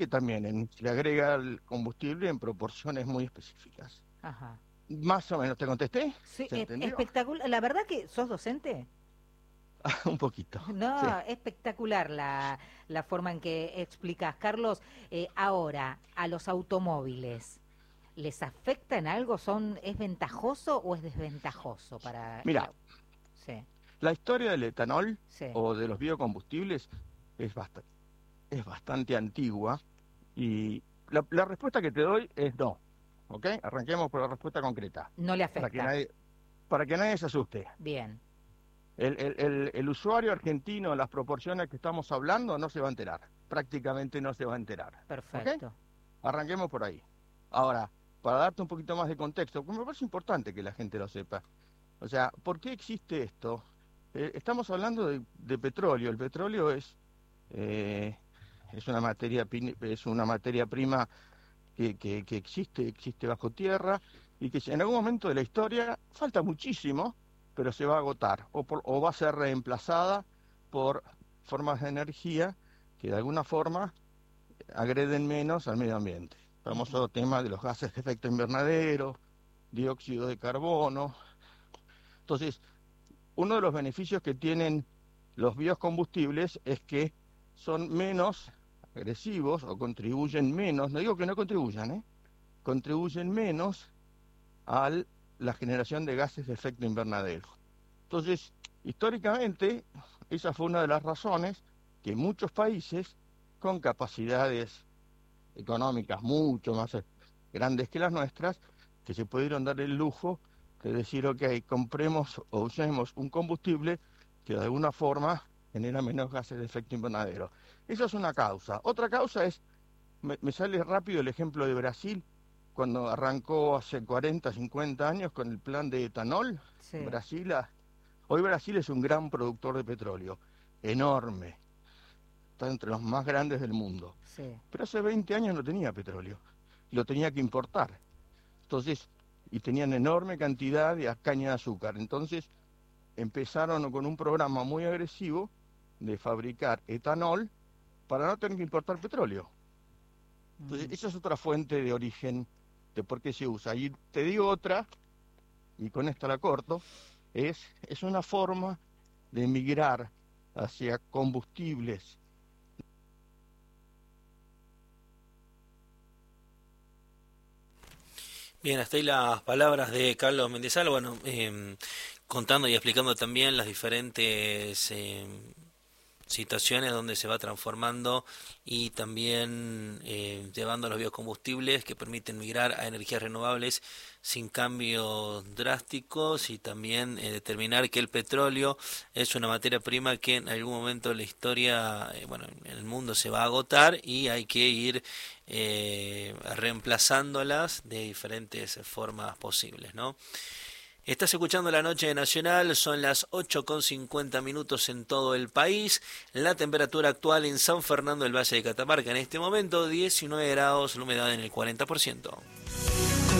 que también se le agrega el combustible en proporciones muy específicas. Ajá. Más o menos, ¿te contesté? Sí, ¿Se entendió? espectacular. La verdad que sos docente. Un poquito, sí. No, espectacular la forma en que explicas. Carlos, ahora, a los automóviles, ¿les afecta en algo? ¿Es ventajoso o es desventajoso para el Mira, auto? Sí, la historia del etanol sí. o de los biocombustibles es es bastante antigua y la respuesta que te doy es no. ¿Ok? Arranquemos por la respuesta concreta, No le para que afecta. para que nadie se asuste. Bien. El usuario argentino, en las proporciones que estamos hablando, no se va a enterar. Prácticamente no se va a enterar. ¿Ok? Perfecto. Arranquemos por ahí. Ahora, para darte un poquito más de contexto, porque me parece importante que la gente lo sepa. O sea, ¿por qué existe esto? Estamos hablando de petróleo. El petróleo eh, es una materia prima que existe bajo tierra y que en algún momento de la historia falta muchísimo, pero se va a agotar o va a ser reemplazada por formas de energía que de alguna forma agreden menos al medio ambiente. El Ujú. famoso tema de los gases de efecto invernadero, dióxido de carbono. Entonces, uno de los beneficios que tienen los biocombustibles es que son menos agresivos o contribuyen menos, no digo que no contribuyan, contribuyen menos a la generación de gases de efecto invernadero. Entonces, históricamente, esa fue una de las razones que muchos países con capacidades económicas mucho más grandes que las nuestras, que se pudieron dar el lujo de decir, ok, compremos o usemos un combustible que de alguna forma genera menos gases de efecto invernadero. Esa es una causa. Otra causa es, me sale rápido el ejemplo de Brasil, cuando arrancó hace 40, 50 años con el plan de etanol. Sí, Brasil, hoy Brasil es un gran productor de petróleo, enorme, está entre los más grandes del mundo. sí. Pero hace 20 años no tenía petróleo, lo tenía que importar. Entonces, y tenían enorme cantidad de caña de azúcar. Entonces, empezaron con un programa muy agresivo de fabricar etanol para no tener que importar petróleo. Entonces, Ujú. esa es otra fuente de origen de por qué se usa. Y te digo otra, y con esta la corto, es una forma de migrar hacia combustibles. Bien, hasta ahí las palabras de Carlos Mendizal, bueno, contando y explicando también las diferentes situaciones donde se va transformando y también llevando los biocombustibles que permiten migrar a energías renovables sin cambios drásticos y también determinar que el petróleo es una materia prima que en algún momento de la historia, bueno, en el mundo se va a agotar y hay que ir reemplazándolas de diferentes formas posibles, ¿no? Estás escuchando La Noche Nacional, son las 8:50 en todo el país. La temperatura actual en San Fernando del Valle de Catamarca en este momento 19 grados, la humedad en el 40%.